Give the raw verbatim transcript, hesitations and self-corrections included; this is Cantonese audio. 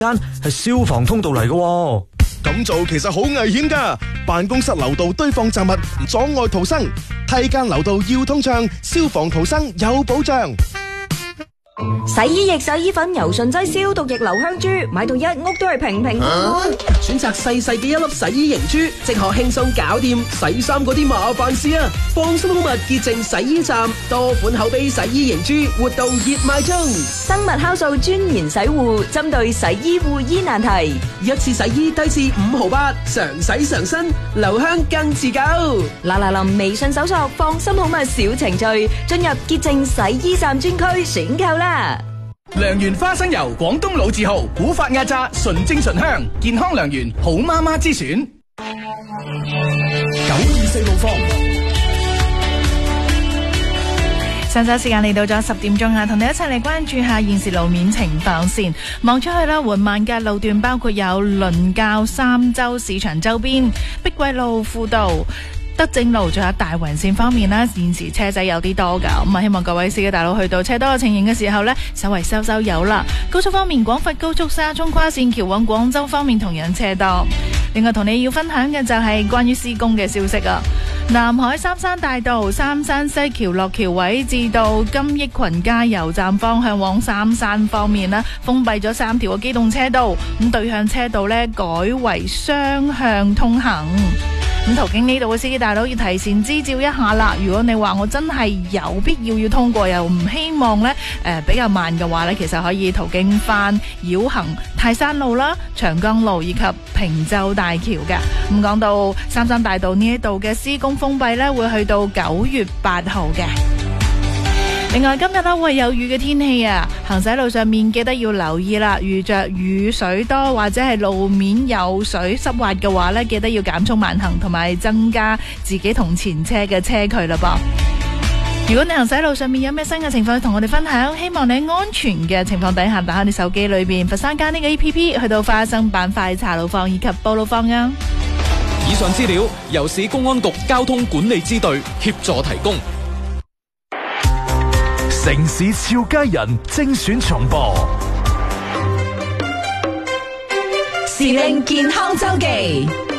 間係消防通道嚟嘅。 咁做其實好危險噶，辦公室樓道堆放雜物，阻礙逃生；梯間樓道要通暢，消防逃生有保障。 洗衣液、洗衣粉、柔順劑、消毒液、留香珠，買到一屋都係平平安安。 選擇細細嘅一粒洗衣凝珠，即可輕鬆搞掂洗衫嗰啲麻煩事啊！放心好物潔淨洗衣站，多款口碑洗衣凝珠活動熱賣中。 生物酵素專研洗護，針對洗衣護衣難題， 一次洗衣低至五毫八，常洗常新，留香更持久。 嗱嗱臨微信搜索放心好物小程序，進入潔淨洗衣站專區選購啦。 良緣花生油，廣東老字號，古法壓榨，純正醇香，健康良緣，好媽媽之選。 九二四路放。 上晝時間嚟到咗十點鐘啊，同你一齊嚟關注下現時路面情況先。望出去啦，緩慢嘅路段包括有倫教三洲市場周邊、碧桂路輔道、德正路，仲有大圍線方面啦，現時車仔有啲多噶，咁啊希望各位司機大佬去到車多嘅情形嘅時候呢，稍為收收油啦。高速方面，廣佛高速沙涌跨線橋往廣州方面同樣車多。另外同你要分享嘅就係關於施工嘅消息啊。南海三山大道三山西橋落橋位至到金益群加油站方向往三山方面呢，封閉咗三條嘅機動車道，咁對向車道呢，改為雙向通行。咁途經呢度嘅司機大佬要提前知照一下啦。如果你話我真係有必要要通過，又唔希望呢誒、呃、比較慢嘅話呢，其實可以途經翻繞行泰山路啦、長江路以及平洲大橋嘅。咁講到三山大道呢一度嘅施工封閉呢，會去到九月八號嘅。另外今日呢會有雨嘅天氣啊，行駛路上面記得要留意啦。遇着雨水多或者係路面有水濕滑嘅話呢，記得要減速慢行，同埋增加自己同前車嘅車距啦噃。如果你行駛路上面有咩新嘅情況同我哋分享，希望你喺安全嘅情況底下打開你手機裏邊佛山間呢個 A P P 去到花生板塊查路況以及報路況啊。 以上資料由市公安局交通管理支隊協助提供。 城市俏佳人精選重播， 時令健康周記。